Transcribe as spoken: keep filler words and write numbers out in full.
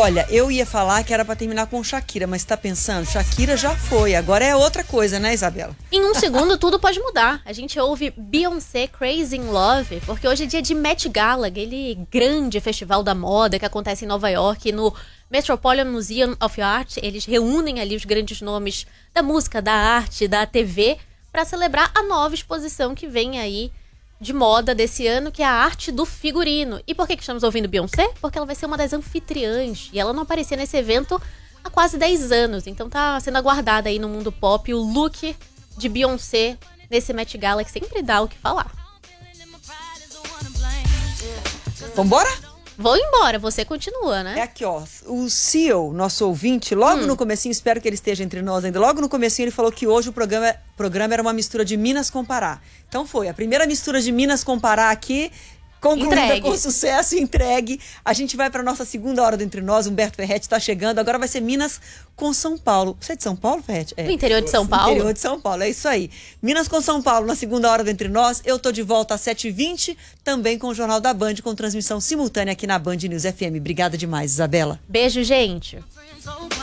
Olha, eu ia falar que era pra terminar com Shakira, mas tá pensando? Shakira já foi, agora é outra coisa, né, Isabela? Em um segundo tudo pode mudar. A gente ouve Beyoncé Crazy in Love, porque hoje é dia de Met Gala, aquele grande festival da moda que acontece em Nova York, no Metropolitan Museum of Art. Eles reúnem ali os grandes nomes da música, da arte, da T V, para celebrar a nova exposição que vem aí de moda desse ano, que é a arte do figurino. E por que que estamos ouvindo Beyoncé? Porque ela vai ser uma das anfitriãs, e ela não aparecia nesse evento há quase dez anos, então tá sendo aguardada aí no mundo pop o look de Beyoncé nesse Met Gala, que sempre dá o que falar. Vambora? Vou embora, você continua, né? É aqui, ó, o Cio, nosso ouvinte, logo Hum. no comecinho, espero que ele esteja entre nós ainda, logo no comecinho ele falou que hoje o programa, programa era uma mistura de Minas com Pará. Então foi, a primeira mistura de Minas com Pará aqui, concluída Entregue. com sucesso, entregue. A gente vai para nossa segunda hora do Entre Nós, Humberto Ferretti está chegando, agora vai ser Minas com São Paulo. Você é de São Paulo, Ferretti? É. Do interior de São Paulo? Interior de São Paulo, é isso aí. Minas com São Paulo, na segunda hora do Entre Nós. Eu tô de volta às sete e vinte, também com o Jornal da Band, com transmissão simultânea aqui na Band News F M. Obrigada demais, Isabela. Beijo, gente.